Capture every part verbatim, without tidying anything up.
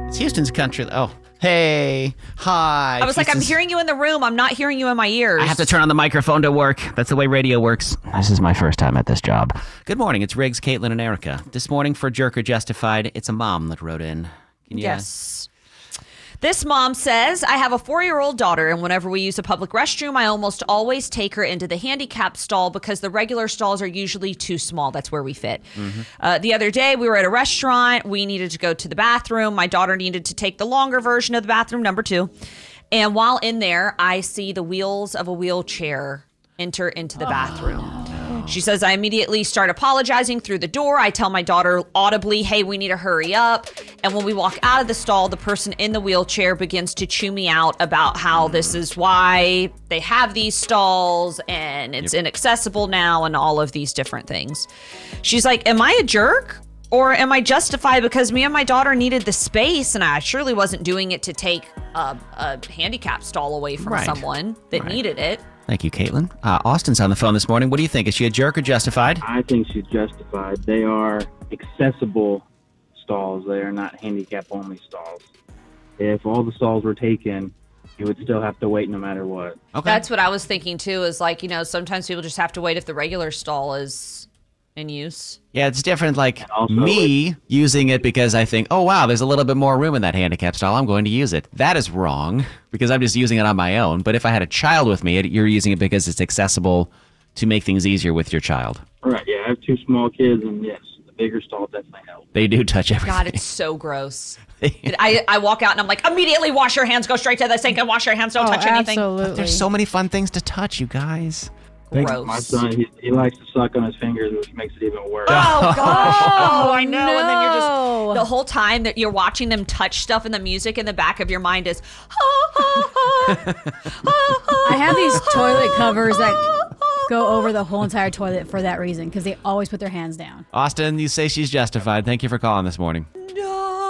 It's Houston's country. Oh, hey. Hi. I was like, I'm Houston's- hearing you in the room. I'm not hearing you in my ears. I have to turn on the microphone to work. That's the way radio works. This is my first time at this job. Good morning. It's Riggs, Caitlin, and Erica. This morning for Jerk or Justified, it's a mom that wrote in. Can you Yes. This mom says, I have a four-year-old daughter, and whenever we use a public restroom, I almost always take her into the handicap stall because the regular stalls are usually too small. That's where we fit. Mm-hmm. Uh, the other day, we were at a restaurant. We needed to go to the bathroom. My daughter needed to take the longer version of the bathroom, number two. And while in there, I see the wheels of a wheelchair enter into the bathroom. She says, I immediately start apologizing through the door. I tell my daughter audibly, hey, we need to hurry up. And when we walk out of the stall, the person in the wheelchair begins to chew me out about how this is why they have these stalls and it's yep. inaccessible now and all of these different things. She's like, am I a jerk? Or am I justified because me and my daughter needed the space and I surely wasn't doing it to take a, a handicap stall away from right. someone that right. needed it? Thank you, Caitlin. Uh, Austin's on the phone this morning. What do you think? Is she a jerk or justified? I think she's justified. They are accessible stalls. They are not handicap-only stalls. If all the stalls were taken, you would still have to wait no matter what. Okay. That's what I was thinking, too, is like, you know, sometimes people just have to wait if the regular stall is in use. Yeah, it's different, like also, me using it because I think, oh, wow, there's a little bit more room in that handicap stall. I'm going to use it. That is wrong because I'm just using it on my own. But if I had a child with me, it, you're using it because it's accessible to make things easier with your child. Right, yeah, I have two small kids, and yes, the bigger stall definitely helps. They do touch everything. God, it's so gross. I, I walk out and I'm like, immediately wash your hands, go straight to the sink and wash your hands, don't oh, touch anything. Absolutely. But there's so many fun things to touch, you guys. Gross. My son, he, he likes to suck on his fingers, which makes it even worse. Oh, gosh. Oh, I know. no. And then you're just, the whole time that you're watching them touch stuff and the music in the back of your mind is, I have these toilet covers that go over the whole entire toilet for that reason, because they always put their hands down. Austin, you say she's justified. Thank you for calling this morning. No.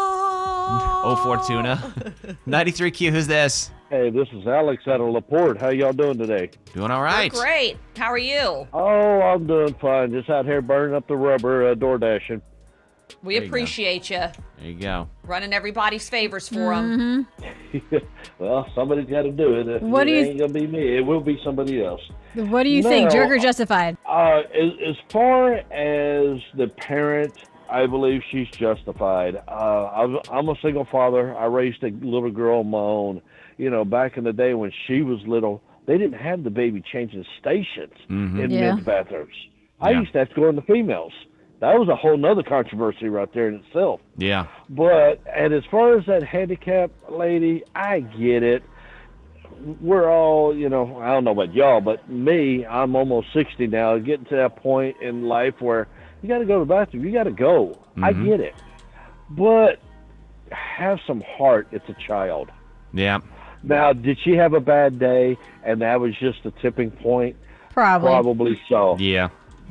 oh four Tuna. ninety-three Q, who's this? Hey, this is Alex out of LaPorte. How y'all doing today? Doing all right. We're great. How are you? Oh, I'm doing fine. Just out here burning up the rubber, uh, door dashing. We There you appreciate you, There you go. running everybody's favors for them. Mm-hmm. Well, somebody's got to do it. If What it do you- ain't going to be me. It will be somebody else. What do you think, No. jerk or justified? Uh, as, as far as the parent, I believe she's justified. Uh, I'm, I'm a single father. I raised a little girl on my own. You know, back in the day when she was little, they didn't have the baby changing stations Mhm. in Yeah. men's bathrooms. I Yeah. used to have to go in the females. That was a whole nother controversy right there in itself. Yeah. But, and as far as that handicapped lady, I get it. We're all, you know, I don't know about y'all, but me, I'm almost sixty now, getting to that point in life where you got to go to the bathroom. You got to go. I Mhm. get it. But have some heart. It's a child. Yeah. Now, did she have a bad day and that was just a tipping point? Probably. Probably so. Yeah.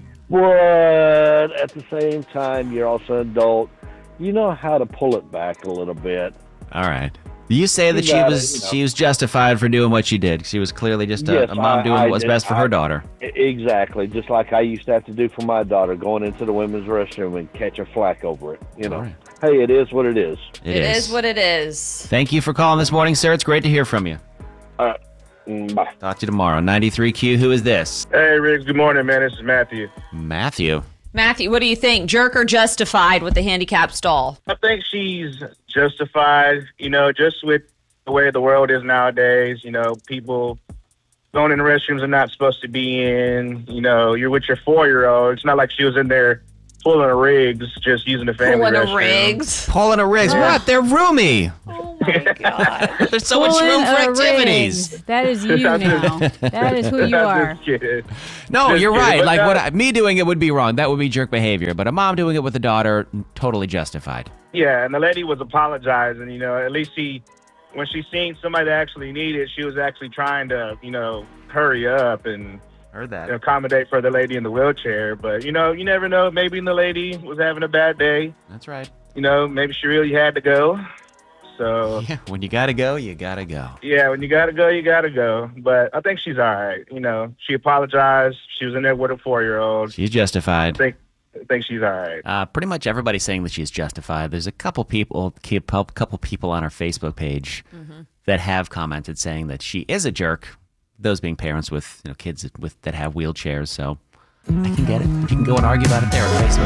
But at the same time, you're also an adult. You know how to pull it back a little bit. All right. You say that You she got it, was you know. she was justified for doing what she did. She was clearly just a, Yes, a mom I- doing I what was did. best for I- her daughter. E- Exactly. Just like I used to have to do for my daughter, going into the women's restroom and catch a flack over it. You know, All right. hey, it is what it is. It It is. is what it is. Thank you for calling this morning, sir. It's great to hear from you. All right. Mm, bye. Talk to you tomorrow. ninety-three Q, who is this? Hey, Riggs. Good morning, man. This is Matthew. Matthew. Matthew, what do you think? Jerk or justified with the handicap stall? I think she's justified, you know, just with the way the world is nowadays. You know, people going in the restrooms they're not supposed to be in. You know, you're with your four-year-old. It's not like she was in there pulling a Riggs, just using the family Pulling a restroom. Riggs. Pulling a Riggs. What? They're roomy. Oh my God. There's so much Pulling room for a activities. Riggs. That is you now. That is who you I'm are. just kidding. No, Just you're kidding. right. But Like no- what I, me doing it would be wrong. That would be jerk behavior. But a mom doing it with a daughter, totally justified. Yeah, and the lady was apologizing. You know, at least she, when she seen somebody that actually needed, she was actually trying to, you know, hurry up and Heard that. accommodate for the lady in the wheelchair. But, you know, you never know. Maybe the lady was having a bad day. That's right. You know, maybe she really had to go. So, Yeah, when you gotta go, you gotta go. yeah, when you got to go, you got to go. But I think she's all right. You know, she apologized. She was in there with a four-year-old. She's justified. I think, think she's all right. Uh, pretty much everybody's saying that she's justified. There's a couple people, a couple people on our Facebook page mm-hmm. that have commented saying that she is a jerk. Those being parents with you know kids with that have wheelchairs. So I can get it. You can go and argue about it there on Facebook.